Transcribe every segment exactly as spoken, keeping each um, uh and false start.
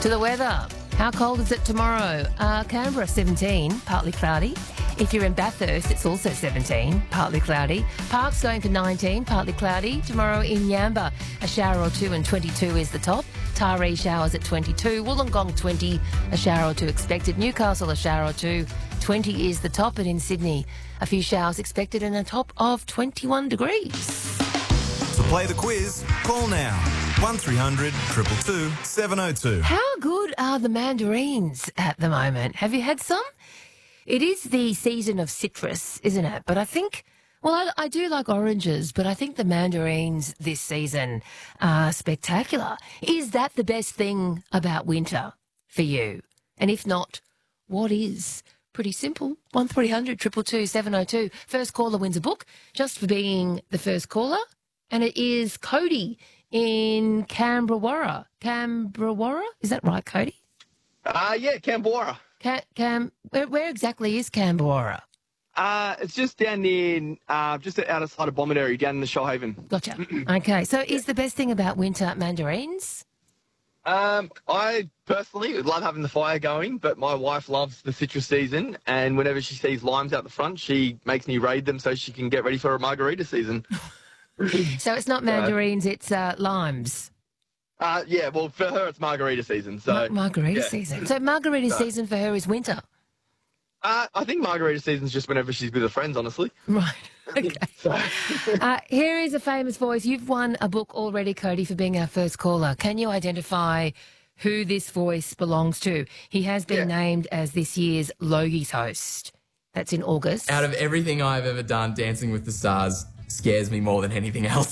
To the weather. How cold is it tomorrow? Uh, Canberra, seventeen, partly cloudy. If you're in Bathurst, it's also seventeen, partly cloudy. Park's going for nineteen, partly cloudy. Tomorrow in Yamba, a shower or two and twenty-two is the top. Taree showers at twenty-two. Wollongong, twenty, a shower or two expected. Newcastle, a shower or two. twenty is the top. And in Sydney, a few showers expected and a top of twenty-one degrees. To play the quiz, call now. one three hundred two two two seven oh two. How good are the mandarins at the moment? Have you had some? It is the season of citrus, isn't it? But I think, well, I, I do like oranges, but I think the mandarins this season are spectacular. Is that the best thing about winter for you? And if not, what is? Pretty simple. one three hundred two two two seven oh two. First caller wins a book just for being the first caller. And it is Cody in Canberra. Canberra? Is that right, Cody? Uh, yeah, Canberra. Cam, Cam where, where exactly is Canberra? Uh, it's just down near, uh, just outside of Bomaderry, down in the Shoalhaven. Gotcha. Okay, so is the best thing about winter mandarins? Um, I personally would love having the fire going, but my wife loves the citrus season, and whenever she sees limes out the front, she makes me raid them so she can get ready for a margarita season. So it's not mandarins, uh, it's uh, limes. Uh, yeah, well, for her it's margarita season. So Mar- margarita yeah. season. So margarita So- season for her is winter. Uh, I think margarita season's just whenever she's with her friends, honestly. Right. Okay. So, uh, here is a famous voice. You've won a book already, Cody, for being our first caller. Can you identify who this voice belongs to? He has been Yeah. named as this year's Logies host. That's in August. Out of everything I've ever done, Dancing with the Stars scares me more than anything else.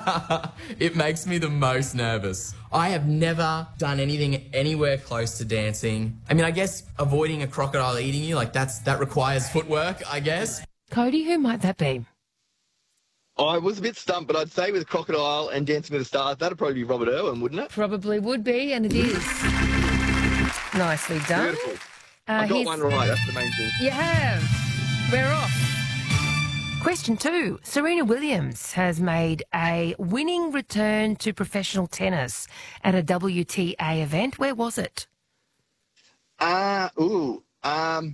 It makes me the most nervous. I have never done anything anywhere close to dancing. I mean, I guess avoiding a crocodile eating you, like that's that requires footwork, I guess. Cody, who might that be? I was a bit stumped, but I'd say with Crocodile and Dancing with the Stars, that'd probably be Robert Irwin, wouldn't it? Probably would be, and it is. Nicely done. Beautiful. Uh, I got he's- one right, that's the main thing. You have. We're off. Question two. Serena Williams has made a winning return to professional tennis at a W T A event. Where was it? Uh, ooh, um,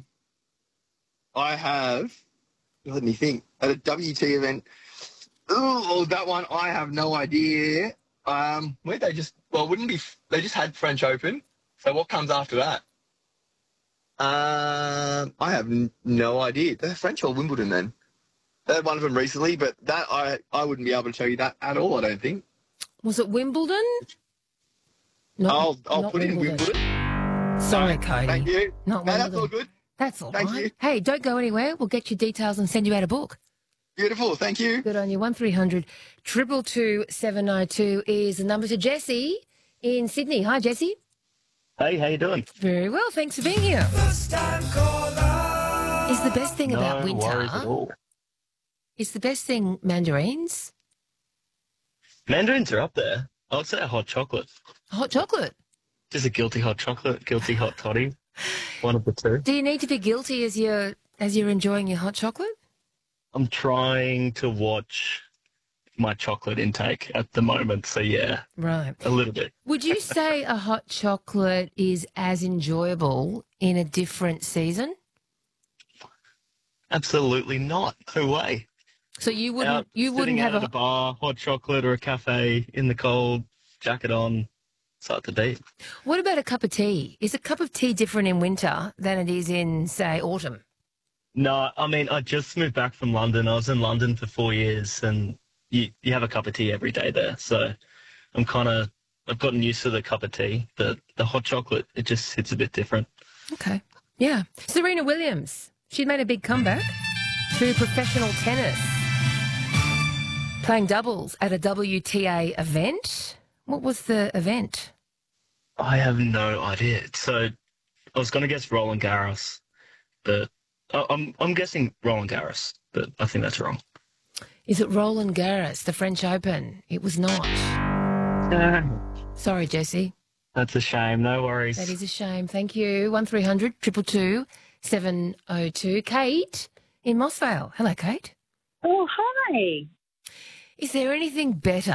I have, let me think, at a W T event. Ooh, oh, that one, I have no idea. Um, where they just, well, wouldn't be, they just had French Open. So what comes after that? Um, I have n- no idea. They're French or Wimbledon then? They had one of them recently, but that I, I wouldn't be able to tell you that at all, I don't think. Was it Wimbledon? Not, I'll, I'll not put in Wimbledon. Sorry, Cody. Thank you. Not No, that's Wimbledon. all good. That's all Thank right. you. Hey, don't go anywhere. We'll get your details and send you out a book. Beautiful, thank you. Good on you. one three hundred two two two seven oh two is the number to Jessie in Sydney. Hi, Jessie. Hey, how you doing? Very well. Thanks for being here. Is the best thing about No winter? worries at all. Is the best thing mandarins? Mandarins are up there. I would say a hot chocolate. Hot chocolate. Just a guilty hot chocolate, guilty hot toddy. One of the two. Do you need to be guilty as you're as you're enjoying your hot chocolate? I'm trying to watch my chocolate intake at the moment, so yeah, Right. a little bit. Would you say a hot chocolate is as enjoyable in a different season? Absolutely not. No way. So you wouldn't Out, you sitting wouldn't out have at a a bar, hot chocolate or a cafe in the cold, jacket on, start the date. What about a cup of tea? Is a cup of tea different in winter than it is in, say, autumn? No, I mean, I just moved back from London. I was in London for four years and you, you have a cup of tea every day there. So I'm kind of, I've gotten used to the cup of tea, but the hot chocolate, it just hits a bit different. Okay. Yeah. Serena Williams. She made a big comeback to professional tennis, playing doubles at a W T A event. What was the event? I have no idea. So I was going to guess Roland Garros, but I- I'm I'm guessing Roland Garros, but I think that's wrong. Is it Roland Garros, the French Open? It was not. Sorry, Jessie. That's a shame. No worries. That is a shame. Thank you. one three hundred two two two seven oh two. Kate in Mossvale. Hello, Kate. Oh, hi. Is there anything better